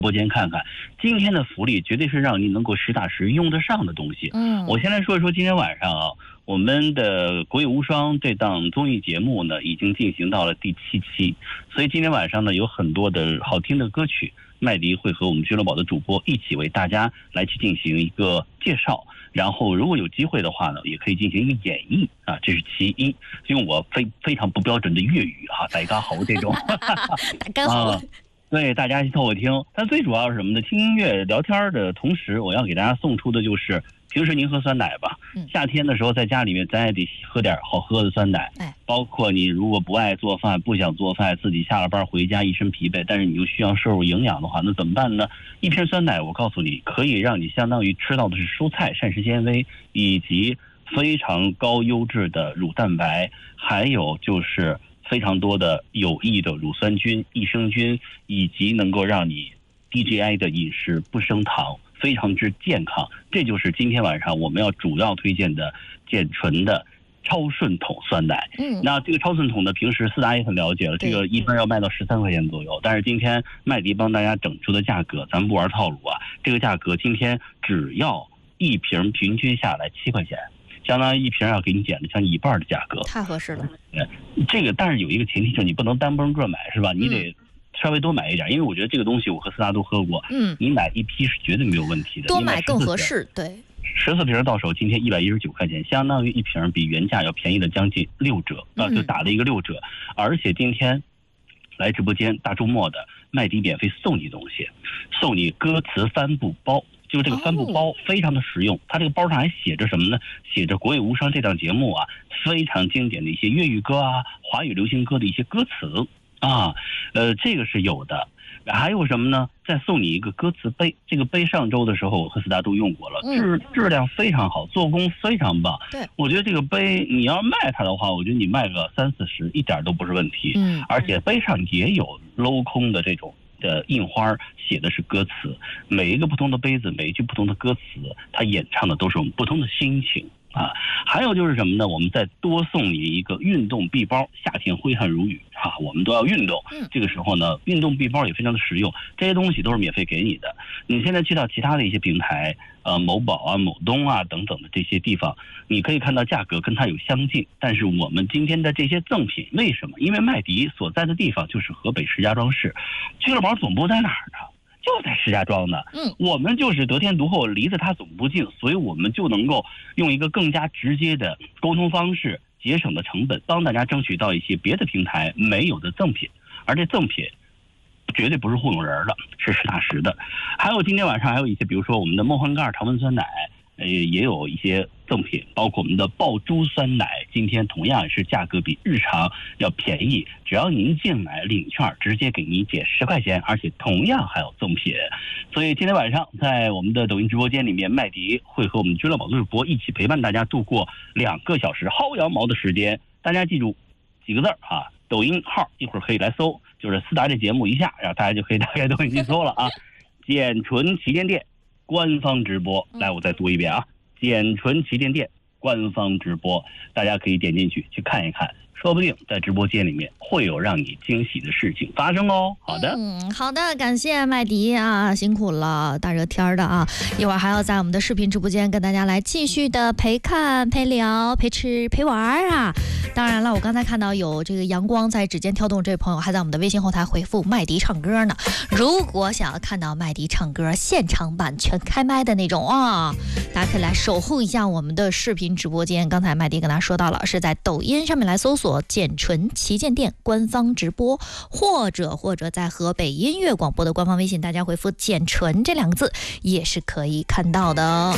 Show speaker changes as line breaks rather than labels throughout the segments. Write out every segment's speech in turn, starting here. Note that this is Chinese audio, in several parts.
播间看看，今天的福利绝对是让你能够实打实用得上的东西。我先来说一说今天晚上啊，我们的国语无双这档综艺节目呢，已经进行到了第7期，所以今天晚上呢，有很多的好听的歌曲，麦迪会和我们俱乐部的主播一起为大家来去进行一个介绍。然后如果有机会的话呢，也可以进行一个演绎啊，这是其一。用我非常不标准的粤语哈，大家好这种，
大家好。
对，大家去凑合听。但最主要是什么呢？听音乐聊天的同时，我要给大家送出的就是平时您喝酸奶吧，夏天的时候在家里面咱也得喝点好喝的酸奶。包括你如果不爱做饭，不想做饭，自己下了班回家一身疲惫，但是你又需要摄入营养的话，那怎么办呢？一瓶酸奶，我告诉你，可以让你相当于吃到的是蔬菜、膳食纤维以及非常高优质的乳蛋白，还有就是非常多的有益的乳酸菌、益生菌，以及能够让你 DGI 的饮食不升糖，非常之健康。这就是今天晚上我们要主要推荐的简纯的超顺统酸奶。那这个超顺统的平时四大也很了解了，这个一般要卖到13块钱左右，但是今天麦迪帮大家整出的价格，咱们不玩套路啊，这个价格今天只要一瓶平均下来7块钱，相当于一瓶要给你减了将近一半的价格，
太合适了。
这个但是有一个前提就是你不能单崩个买，是吧？你得稍微多买一点，因为我觉得这个东西我和四大都喝过，你买一批是绝对没有问题的，
多买更合适。对
，14瓶到手，今天119块钱，相当于一瓶比原价要便宜了将近6折就打了一个6折。而且今天来直播间大周末的麦迪免费送你东西，送你歌词帆布包。就这个帆布包非常的实用，它这个包上还写着什么呢？写着国语无双这档节目啊非常经典的一些粤语歌啊、华语流行歌的一些歌词啊，这个是有的。还有什么呢？再送你一个歌词杯，这个杯上周的时候我和四大都用过了，质量非常好，做工非常棒。
对，
我觉得这个杯你要卖它的话，我觉得你卖个30-40一点都不是问题。而且杯上也有镂空的这种的印花，写的是歌词，每一个不同的杯子，每一句不同的歌词，它演唱的都是我们不同的心情啊。还有就是什么呢？我们再多送你一个运动臂包，夏天挥汗如雨啊，我们都要运动。这个时候呢，运动臂包也非常的实用，这些东西都是免费给你的。你现在去到其他的一些平台，某宝啊、某东啊等等的这些地方，你可以看到价格跟它有相近，但是我们今天的这些赠品，为什么？因为麦迪所在的地方就是河北石家庄市，俱乐部总部在哪儿呢？就在石家庄呢。我们就是得天独厚，离着它总部近，所以我们就能够用一个更加直接的沟通方式，节省的成本，帮大家争取到一些别的平台没有的赠品。而这赠品绝对不是糊弄人的，是实打实的。还有今天晚上还有一些，比如说我们的梦幻盖常温酸奶，也有一些赠品，包括我们的爆珠酸奶，今天同样是价格比日常要便宜，只要您进买领券，直接给您减10块钱，而且同样还有赠品。所以今天晚上在我们的抖音直播间里面，麦迪会和我们俱乐部主播一起陪伴大家度过2个小时薅羊毛的时间。大家记住几个字啊，抖音号一会儿可以来搜，就是四大这节目一下，然后大家就可以大概都已经搜了啊。简纯旗舰店官方直播，来我再读一遍啊，简纯旗舰店官方直播，大家可以点进去看一看，说不定在直播间里面会有让你惊喜的事情发生哦。好的，
好的，感谢麦迪啊，辛苦了，大热天的啊，一会儿还要在我们的视频直播间跟大家来继续的陪看、陪聊、陪吃、陪玩啊。当然了，我刚才看到有这个阳光在指尖跳动，这位朋友还在我们的微信后台回复麦迪唱歌呢。如果想要看到麦迪唱歌现场版全开麦的那种啊，大家可以来守候一下我们的视频直播间。刚才麦迪跟大家说到了，是在抖音上面来搜索简纯旗舰店官方直播，或者在河北音乐广播的官方微信，大家回复简纯这2个字也是可以看到的。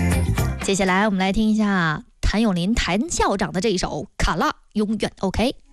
接下来我们来听一下谭咏麟谭校长的这一首《卡拉永远 OK》。